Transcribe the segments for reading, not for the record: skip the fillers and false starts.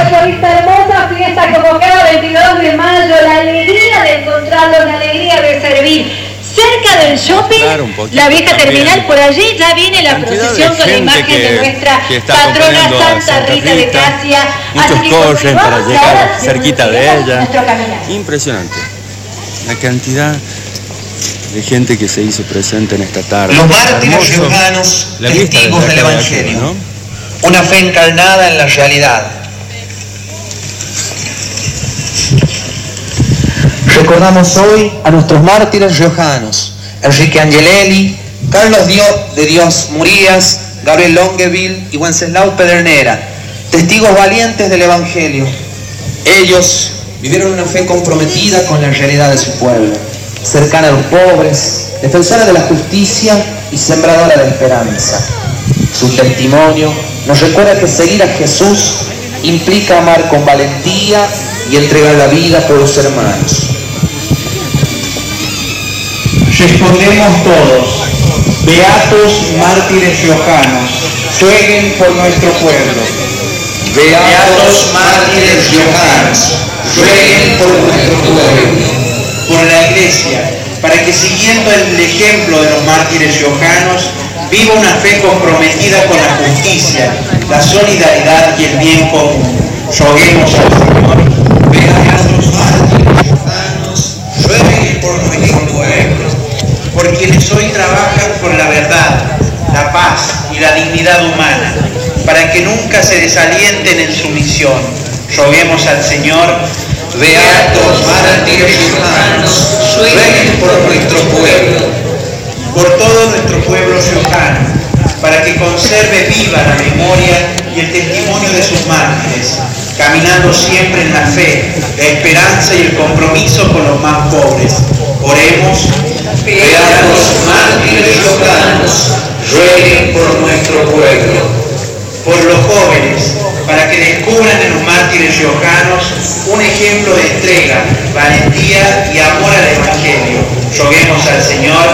por esta hermosa fiesta convocada 22 de mayo, la alegría de encontrarlos, la alegría de servir. Cerca del shopping, la vieja terminal, por allí ya viene la procesión con la imagen de nuestra patrona Santa Rita de Casia. Muchos corren para llegar cerquita de ella. Impresionante la cantidad de gente que se hizo presente en esta tarde. Los mártires riojanos, testigos del Evangelio, ¿no? Una fe encarnada en la realidad. Recordamos hoy a nuestros mártires riojanos: Enrique Angelelli, Carlos de Dios Murías, Gabriel Longueville y Wenceslao Pedernera, testigos valientes del Evangelio. Ellos vivieron una fe comprometida con la realidad de su pueblo, cercana a los pobres, defensora de la justicia y sembradora de esperanza. Su testimonio nos recuerda que seguir a Jesús implica amar con valentía y entregar la vida por los hermanos. Respondemos todos: beatos mártires riojanos, rueguen por nuestro pueblo. Beatos mártires riojanos, rueguen por nuestro pueblo. Por la Iglesia, para que siguiendo el ejemplo de los mártires riojanos, viva una fe comprometida con la justicia, la solidaridad y el bien común. Roguemos al Señor. Beatos mártires riojanos, rueguen por nuestro pueblo. Por quienes hoy trabajan por la verdad, la paz y la dignidad humana, para que nunca se desalienten en su misión. Roguemos al Señor. Beatos mártires riojanos, rueguen por nuestro pueblo. Por todo nuestro pueblo riojano, para que conserve viva la memoria y el testimonio de sus mártires, caminando siempre en la fe, la esperanza y el compromiso con los más pobres. Oremos. Beatos mártires riojanos, rueguen por nuestro pueblo. Por los jóvenes, para que descubran en los mártires riojanos un ejemplo de entrega, valentía y amor al Evangelio. Roguemos al Señor.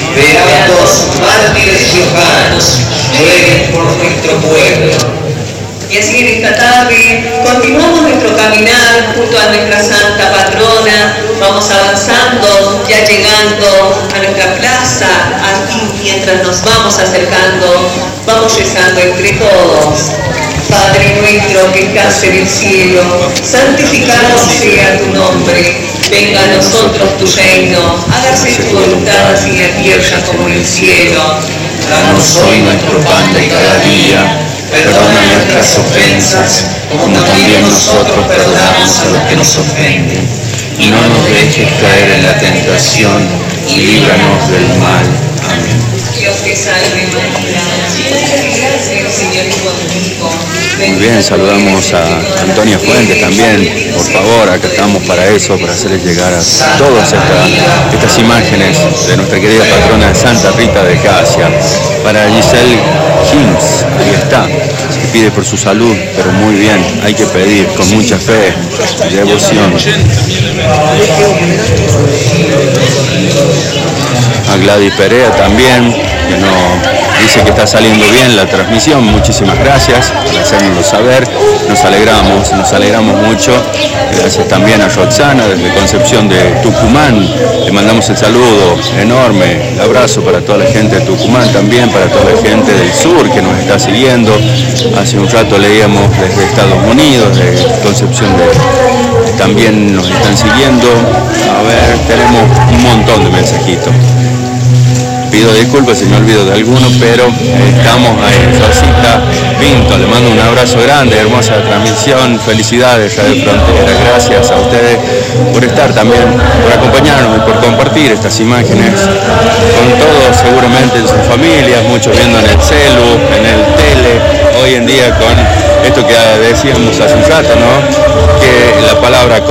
Beatos mártires riojanos, rueguen por nuestro pueblo. Y así en esta tarde continuamos nuestro caminar junto a nuestra Santa Patrona, vamos avanzando, ya llegando a nuestra plaza, aquí mientras nos vamos acercando, vamos rezando entre todos. Padre nuestro que estás en el cielo, santificado sea tu nombre, venga a nosotros tu reino, hágase tu voluntad así en la tierra como en el cielo. Danos hoy nuestro pan de cada día. Perdona nuestras ofensas, como también nosotros perdonamos a los que nos ofenden. Y no nos dejes caer en la tentación, y líbranos del mal. Amén. Dios te salve María, llena de gracia, el Señor es contigo. Muy bien, saludamos a Antonia Fuentes también. Por favor, acá estamos para eso, para hacerles llegar a todas estas imágenes de nuestra querida patrona Santa Rita de Casia. Para Giselle Kings, ahí está, que pide por su salud, pero muy bien, hay que pedir con mucha fe y devoción. A Gladys Perea también, que nos dice que está saliendo bien la transmisión. Muchísimas gracias por hacérnoslo saber, nos alegramos mucho. Gracias también a Roxana desde Concepción de Tucumán, le mandamos el saludo enorme, el abrazo para toda la gente de Tucumán, también para toda la gente del sur que nos está siguiendo. Hace un rato leíamos desde Estados Unidos, de Concepción también nos están siguiendo. A ver, tenemos un montón de mensajitos. Pido disculpas si me olvido de alguno, pero estamos ahí. Rosita Pinto, le mando un abrazo grande, hermosa transmisión, felicidades Radio Frontera, gracias a ustedes por estar también, por acompañarnos y por compartir estas imágenes con todos, seguramente en sus familias, muchos viendo en el celu, en el tele, hoy en día con esto que decíamos hace un rato, ¿no? Que la palabra